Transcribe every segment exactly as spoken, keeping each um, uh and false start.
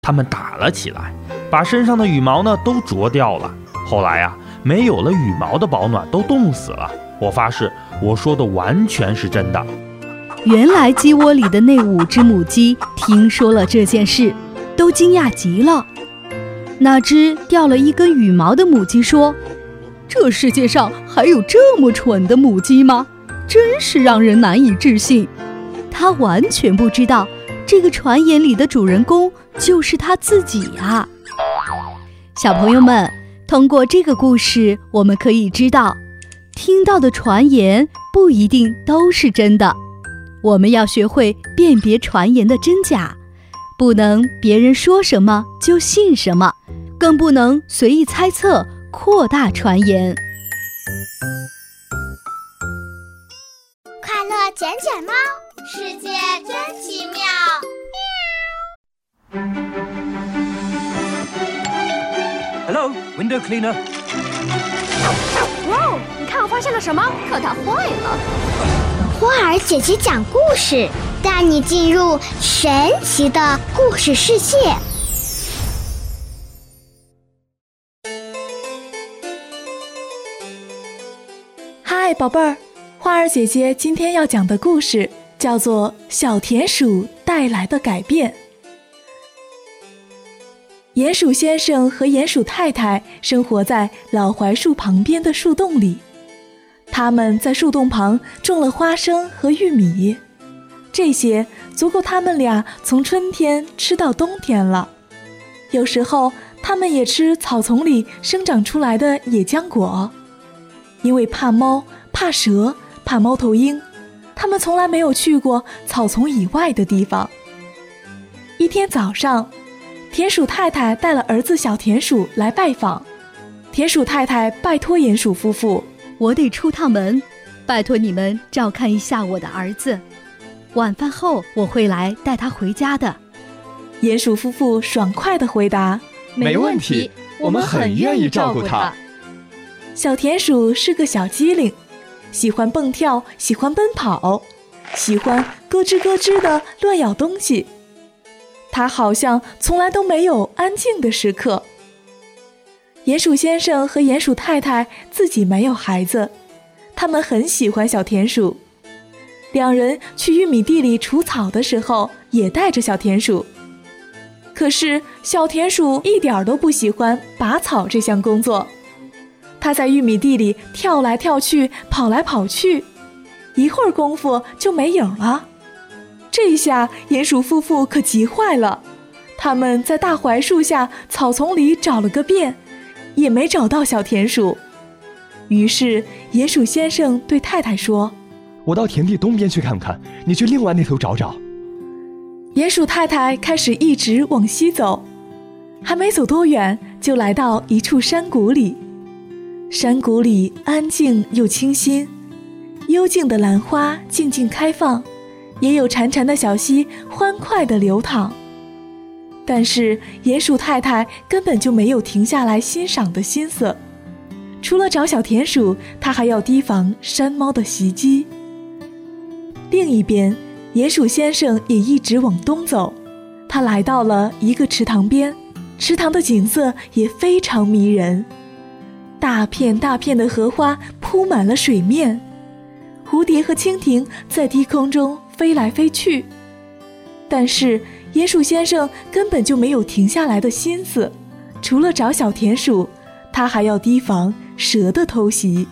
他们打了起来，把身上的羽毛呢都啄掉了。后来啊，没有了羽毛的保暖都冻死了。我发誓，我说的完全是真的。 原来鸡窝里的那五只母鸡听说了这件事，都惊讶极了。那只掉了一根羽毛的母鸡说：“这世界上还有这么蠢的母鸡吗？真是让人难以置信。”它完全不知道，这个传言里的主人公就是它自己啊。小朋友们，通过这个故事，我们可以知道，听到的传言不一定都是真的。我们要学会辨别传言的真假，不能别人说什么就信什么，更不能随意猜测，扩大传言。 快乐捡捡猫，世界真奇妙。 Hello, window cleaner. 哇，你看我发现了什么？可它坏了。 花儿姐姐讲故事，带你进入神奇的故事世界。 嗨，宝贝儿，花儿姐姐今天要讲的故事叫做《小田鼠带来的改变》。鼹鼠先生和鼹鼠太太生活在老槐树旁边的树洞里，他们在树洞旁种了花生和玉米，这些足够他们俩从春天吃到冬天了。有时候他们也吃草丛里生长出来的野浆果。因为怕猫、怕蛇、怕猫头鹰，他们从来没有去过草丛以外的地方。一天早上，田鼠太太带了儿子小田鼠来拜访。田鼠太太拜托鼹鼠夫妇：“ 我得出趟门，拜托你们照看一下我的儿子。晚饭后我会来带他回家的。” 鼹鼠夫妇爽快地回答：“ 没问题，我们很愿意照顾他。” 小田鼠是个小机灵，喜欢蹦跳，喜欢奔跑，喜欢咯吱咯吱地乱咬东西。它好像从来都没有安静的时刻。鼹鼠先生和鼹鼠太太自己没有孩子，他们很喜欢小田鼠。两人去玉米地里除草的时候，也带着小田鼠。可是小田鼠一点都不喜欢拔草这项工作。他在玉米地里跳来跳去，跑来跑去，一会儿功夫就没影了。这下鼹鼠夫妇可急坏了，他们在大槐树下草丛里找了个遍，也没找到小田鼠。于是鼹鼠先生对太太说：“ 我到田地东边去看看，你去另外那头找找。” 鼹鼠太太开始一直往西走，还没走多远，就来到一处山谷里。山谷里安静又清新，幽静的兰花静静开放，也有潺潺的小溪欢快地流淌。但是鼹鼠太太根本就没有停下来欣赏的心思，除了找小田鼠，她还要提防山猫的袭击。另一边，鼹鼠先生也一直往东走，他来到了一个池塘边，池塘的景色也非常迷人。大片大片的荷花铺满了水面，蝴蝶和蜻蜓在低空中飞来飞去。但是鼹鼠先生根本就没有停下来的心思，除了找小田鼠，他还要提防蛇的偷袭。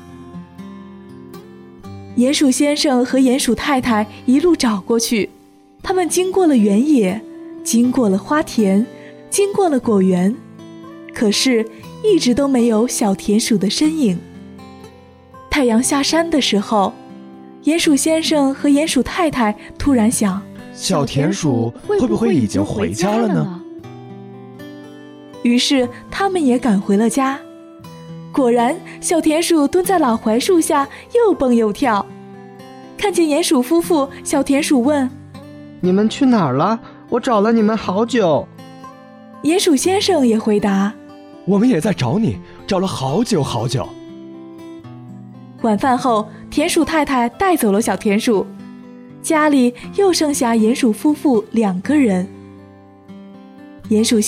鼹鼠先生和鼹鼠太太一路找过去，他们经过了原野，经过了花田，经过了果园，可是一直都没有小田鼠的身影。太阳下山的时候，鼹鼠先生和鼹鼠太太突然想， 小田鼠会不会已经回家了呢？ 于是他们也赶回了家。果然，小田鼠蹲在老槐树下又蹦又跳。看见鼹鼠夫妇，小田鼠问：“ 你们去哪儿了？我找了你们好久。” 鼹鼠先生也回答：“ 我们也在找你，找了好久好久。” 晚饭后，田鼠太太带走了小田鼠，家里又剩下鼹鼠夫妇两个人。 鼹鼠